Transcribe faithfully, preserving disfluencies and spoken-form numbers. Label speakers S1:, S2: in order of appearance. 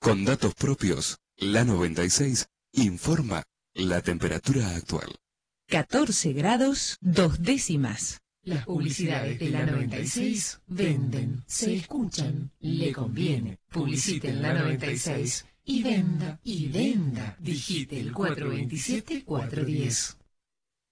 S1: Con datos propios, la noventa y seis informa la temperatura actual.
S2: catorce grados, dos décimas.
S3: Las publicidades de la noventa y seis venden, se escuchan, le conviene. Publicite en la noventa y seis y venda, y venda. Digite el cuatro dos siete, cuatro uno cero.